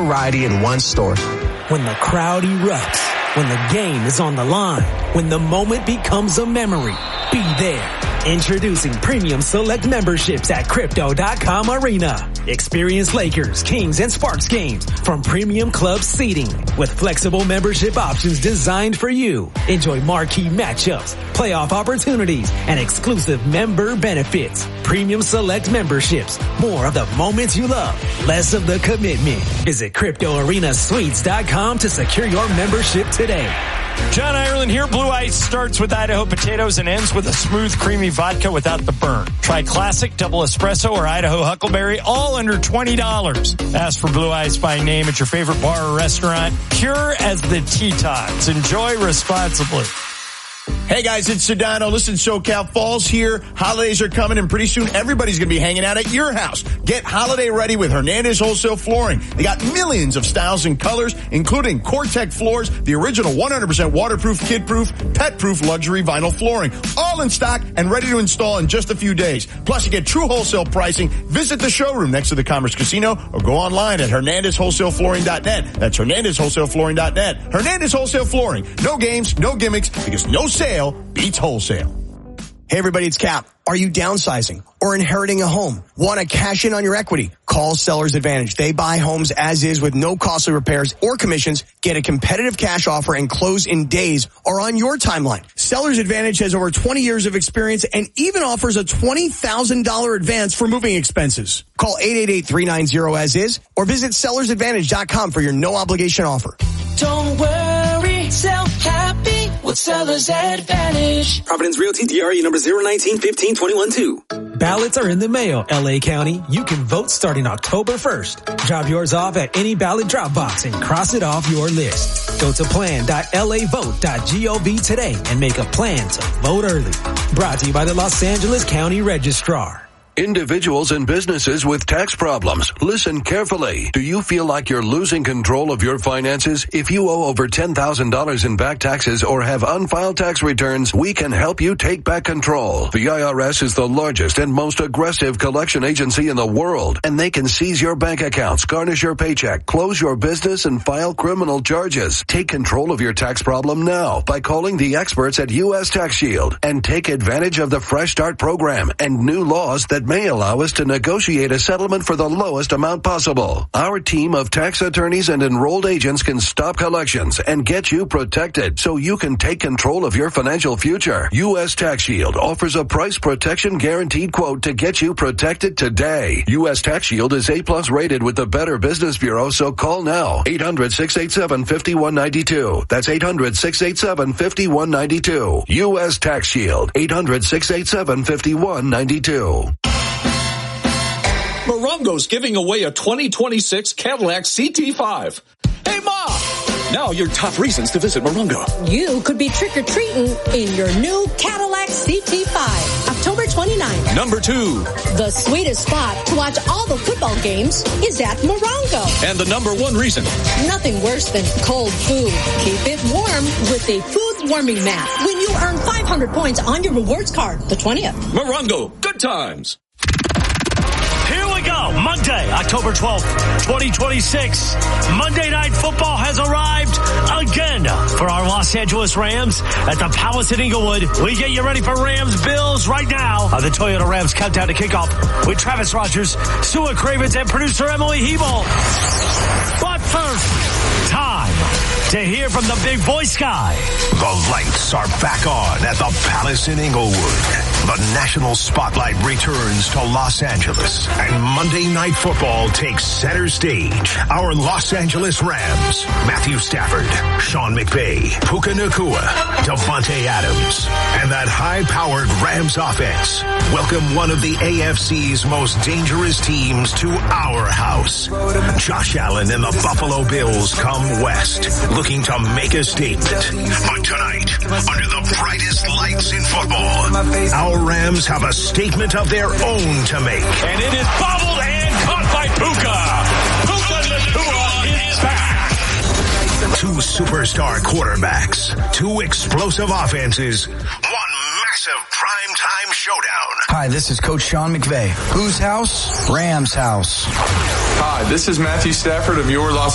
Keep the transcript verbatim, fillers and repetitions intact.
variety in one store. When the crowd erupts, when the game is on the line, when the moment becomes a memory, be there. Introducing Premium Select memberships at Crypto dot com Arena. Experience Lakers, Kings, and Sparks games from Premium Club seating with flexible membership options designed for you. Enjoy marquee matchups, playoff opportunities, and exclusive member benefits. Premium Select memberships. More of the moments you love, less of the commitment. Visit Crypto Arena Suites dot com to secure your membership today. John Ireland here. Blue Ice starts with Idaho potatoes and ends with a smooth, creamy vodka without the burn. Try classic, double espresso, or Idaho Huckleberry, all under twenty dollars. Ask for Blue Ice by name at your favorite bar or restaurant. Pure as the Tetons. Enjoy responsibly. Hey guys, it's Sedano. Listen, SoCal Fall's here. Holidays are coming, and pretty soon everybody's going to be hanging out at your house. Get holiday ready with Hernandez Wholesale Flooring. They got millions of styles and colors, including Core-Tec floors, the original one hundred percent waterproof, kid-proof, pet-proof luxury vinyl flooring. All in stock and ready to install in just a few days. Plus, you get true wholesale pricing. Visit the showroom next to the Commerce Casino or go online at Hernandez Wholesale Flooring dot net. That's Hernandez Wholesale Flooring dot net. Hernandez Wholesale Flooring. No games, no gimmicks, because no sale beats wholesale. Hey everybody, it's Cap. Are you downsizing or inheriting a home? Want to cash in on your equity? Call Sellers Advantage. They buy homes as is with no costly repairs or commissions. Get a competitive cash offer and close in days or on your timeline. Sellers Advantage has over twenty years of experience and even offers a twenty thousand dollars advance for moving expenses. Call eight eight eight, three nine zero as is or visit sellers advantage dot com for your no obligation offer. Don't worry, sell happy with Sellers Advantage. Providence Realty, D R E number zero nineteen fifteen twenty-one two. Ballots are in the mail, L A County. You can vote starting October first. Drop yours off at any ballot drop box and cross it off your list. Go to plan dot L A vote dot gov today and make a plan to vote early. Brought to you by the Los Angeles County Registrar. Individuals and businesses with tax problems, listen carefully. Do you feel like you're losing control of your finances? If you owe over ten thousand dollars in back taxes or have unfiled tax returns, we can help you take back control. The I R S is the largest and most aggressive collection agency in the world, and they can seize your bank accounts, garnish your paycheck, close your business, and file criminal charges. Take control of your tax problem now by calling the experts at U S Tax Shield and take advantage of the Fresh Start program and new laws that may allow us to negotiate a settlement for the lowest amount possible. Our team of tax attorneys and enrolled agents can stop collections and get you protected so you can take control of your financial future. U S Tax Shield offers a price protection guaranteed quote to get you protected today. U S Tax Shield is A plus rated with the Better Business Bureau, so call now. eight hundred, six eight seven, five one nine two. That's eight hundred, six eight seven, five one nine two. U S Tax Shield. eight hundred, six eight seven, five one nine two. Morongo's giving away a twenty twenty-six Cadillac C T five. Hey, Ma! Now your top reasons to visit Morongo. You could be trick-or-treating in your new Cadillac C T five, October twenty-ninth. Number two. The sweetest spot to watch all the football games is at Morongo. And the number one reason. Nothing worse than cold food. Keep it warm with a food warming mat when you earn five hundred points on your rewards card, the twentieth. Morongo, good times. Here we go. Monday, October twelfth, twenty twenty-six. Monday Night Football has arrived again for our Los Angeles Rams at the Palace at Inglewood. We get you ready for Rams Bills right now on the Toyota Rams Countdown to Kickoff with Travis Rogers, Sua Cravens, and producer Emily Hebel. But first, time to hear from the big boy Sky. The lights are back on at the Palace in Inglewood. The national spotlight returns to Los Angeles, and Monday Night Football takes center stage. Our Los Angeles Rams, Matthew Stafford, Sean McVay, Puka Nacua, Devontae Adams, and that high-powered Rams offense welcome one of the A F C's most dangerous teams to our house. Josh Allen and the Buffalo Bills come west, looking to make a statement. But tonight, under the brightest lights in football, our Rams have a statement of their own to make. And it is bobbled and caught by Puka. Puka Nacua is back. Two superstar quarterbacks, two explosive offenses, one massive primetime showdown. Hi, this is Coach Sean McVay. Whose house? Rams house. Hi, this is Matthew Stafford of your Los